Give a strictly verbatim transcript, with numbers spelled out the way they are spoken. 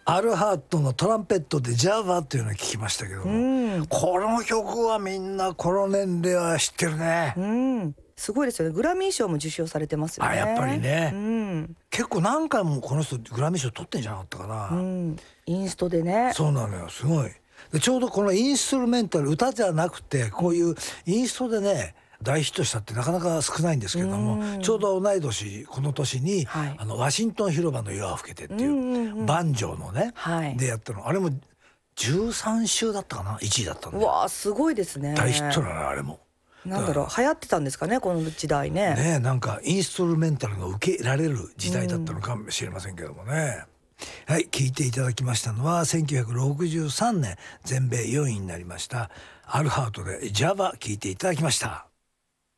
アルハートのトランペットでジャバっていうのを聞きましたけども、うん、この曲はみんなこの年齢は知ってるね。 うん、すごいですよね。グラミー賞も受賞されてますよね。 あ、やっぱりね、 うん、 結構何回もこの人グラミー賞取ってんじゃなかったかな、 うん、インストでね。 そうなのよ、すごい。でちょうどこのインストゥルメンタル、歌じゃなくてこういうインストでね大ヒットしたってなかなか少ないんですけども、うん、ちょうど同い年この年に、はい、あのワシントン広場の夜は更けてっていう、うんうんうん、バンジョーのね、はい、でやったの、あれもじゅうさん週だったかな、いちいだったんで。 うわー、すごいですね。 大ヒットなのあれも。 なんだろう、流行ってたんですかねこの時代ね。 ね、なんかインストゥルメンタルが受けられる時代だったのかもしれませんけどもね、うん、はい、聴いていただきましたのはせんきゅうひゃくろくじゅうさんねん全米よんいになりましたアルハートでジャバ聴いていただきました。